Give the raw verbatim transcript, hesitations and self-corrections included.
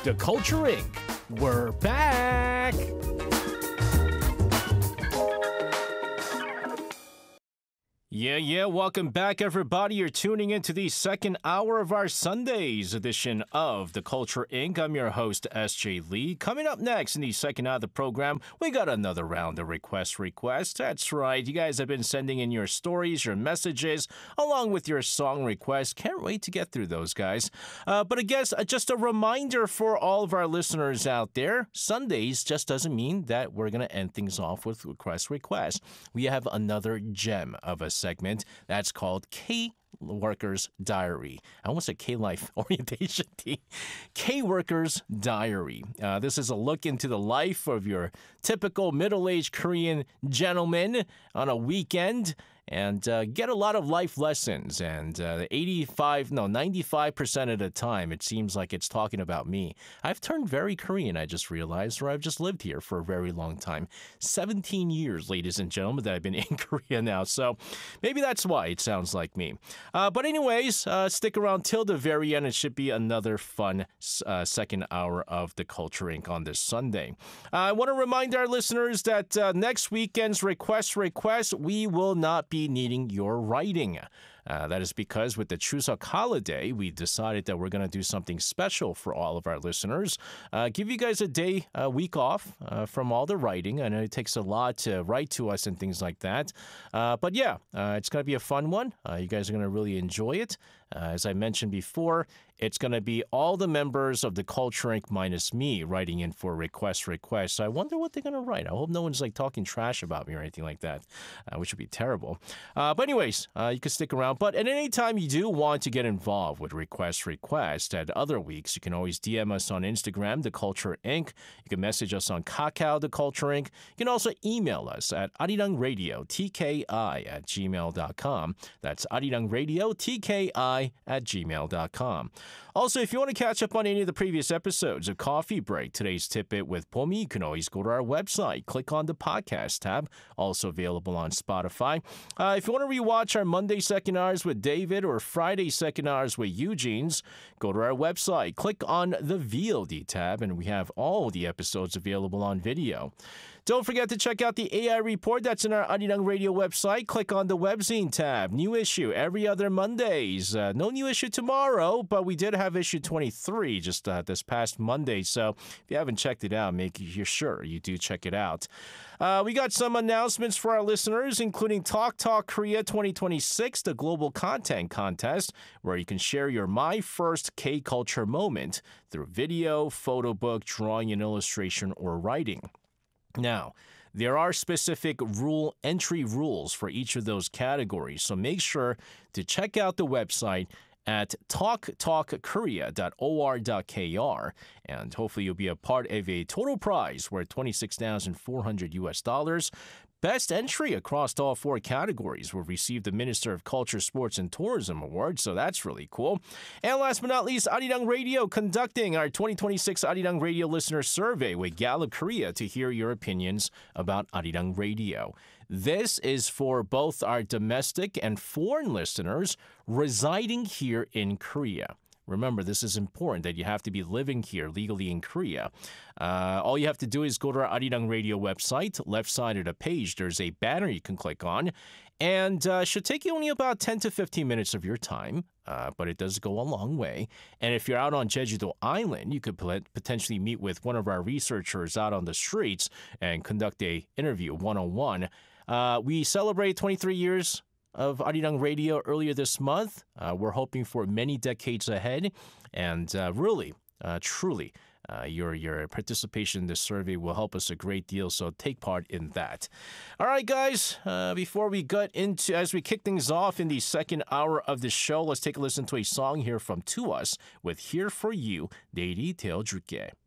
The Culture Incorporated. We're back! Yeah, yeah, welcome back, everybody. You're tuning into the second hour of our Sundays edition of The Culture Incorporated. I'm your host, S J Lee. Coming up next in the second hour of the program, we got another round of request requests. That's right. You guys have been sending in your stories, your messages, along with your song requests. Can't wait to get through those, guys. Uh, but I guess uh, just a reminder for all of our listeners out there, Sundays just doesn't mean that we're going to end things off with request requests. We have another gem of a segment that's called K Workers Diary. I almost said K Life Orientation Team. K Workers Diary. Uh, this is a look into the life of your typical middle-aged Korean gentleman on a weekend and uh, get a lot of life lessons. And uh, eighty-five, no, ninety-five percent of the time, it seems like it's talking about me. I've turned very Korean, I just realized, or I've just lived here for a very long time. seventeen years, ladies and gentlemen, that I've been in Korea now. So maybe that's why it sounds like me. Uh, but anyways, uh, stick around till the very end. It should be another fun uh, second hour of The Culture Incorporated on this Sunday. Uh, I want to remind our listeners that uh, next weekend's Request Request, we will not be needing your writing. Uh, that is because with the Chuseok holiday, we decided that we're going to do something special for all of our listeners. Uh, give you guys a day, a week off uh, from all the writing. I know it takes a lot to write to us and things like that. Uh, but yeah, uh, it's going to be a fun one. Uh, you guys are going to really enjoy it. Uh, as I mentioned before, it's going to be all the members of the Culture Incorporated minus me writing in for request requests. So I wonder what they're going to write. I hope no one's like talking trash about me or anything like that, uh, which would be terrible. Uh, but anyways, uh, you can stick around. But at any time you do want to get involved with request requests at other weeks, you can always D M us on Instagram, The Culture Incorporated. You can message us on Kakao, The Culture Incorporated. You can also email us at arirangradio, T K I at gmail dot com. That's arirangradio, T K I at gmail dot com. Also, if you want to catch up on any of the previous episodes of Coffee Break, Today's Tidbit with Pomi, you can always go to our website, click on the podcast tab, also available on Spotify. Uh, if you want to rewatch our Monday Second Hours with David or Friday Second Hours with Eugene's, go to our website, click on the V O D tab, and we have all the episodes available on video. Don't forget to check out the A I Report. That's in our Arirang Radio website. Click on the Webzine tab. New issue every other Mondays. Uh, no new issue tomorrow, but we did have issue twenty-three just uh, this past Monday. So if you haven't checked it out, make sure you do check it out. Uh, we got some announcements for our listeners, including Talk Talk Korea twenty twenty-six, the global content contest, where you can share your My First K-Culture moment through video, photo book, drawing, and illustration, or writing. Now, there are specific rule entry rules for each of those categories, so make sure to check out the website at talk talk korea dot o r dot k r, and hopefully you'll be a part of a total prize worth twenty-six thousand four hundred U S dollars. Best entry across all four categories will receive the Minister of Culture, Sports, and Tourism Award, so that's really cool. And last but not least, Arirang Radio conducting our twenty twenty-six Arirang Radio Listener Survey with Gallup Korea to hear your opinions about Arirang Radio. This is for both our domestic and foreign listeners residing here in Korea. Remember, this is important that you have to be living here legally in Korea. Uh, all you have to do is go to our Arirang Radio website. Left side of the page, there's a banner you can click on. And uh, it should take you only about ten to fifteen minutes of your time, uh, but it does go a long way. And if you're out on Jeju-do Island, you could potentially meet with one of our researchers out on the streets and conduct a interview one-on-one. Uh, we celebrate twenty-three years of Arirang Radio earlier this month. Uh, we're hoping for many decades ahead, and uh, really, uh, truly, uh, your your participation in this survey will help us a great deal. So take part in that. All right, guys. Uh, before we get into, as we kick things off in the second hour of the show, let's take a listen to a song here from To Us with "Here for You." 내일이 되어줄게.